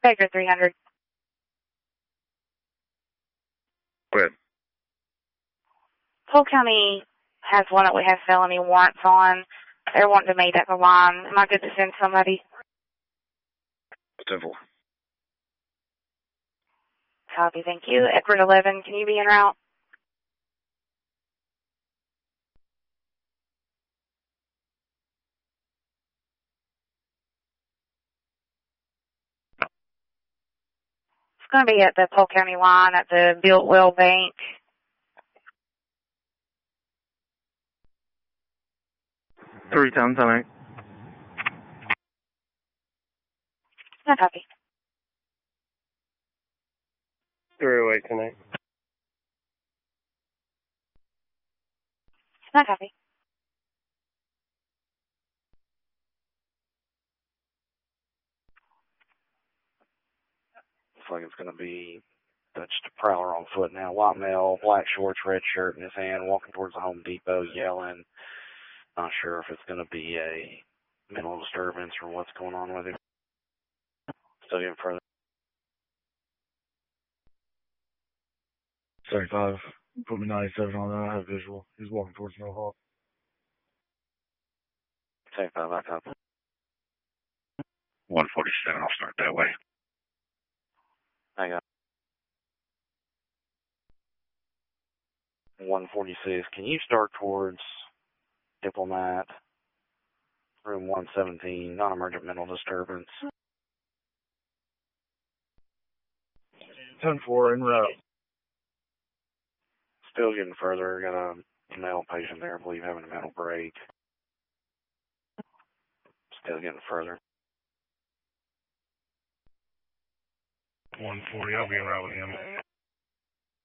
Sector 300. Good. Polk County has one that we have felony warrants on. They're wanting to meet at the line. Am I good to send somebody? Simple. Copy, thank you. Edward 11, can you be en route? It's going to be at the Polk County line at the Builtwell Bank. Three times, all right. No copy. 308 tonight. No copy. Looks like it's going to be just a prowler on foot now. White male, black shorts, red shirt in his hand, walking towards the Home Depot, yelling. Not sure if it's going to be a mental disturbance or what's going on with him. Still getting further. 35. Put me 97 on that. I have visual. He's walking towards Mohawk. 75, I copy. 147, I'll start that way. I got 146. Can you start towards Diplomat, room 117, non-emergent mental disturbance? 10-4 en route. Still getting further. Got a male patient there, I believe, having a mental break. Still getting further. 140, I'll be en route with him.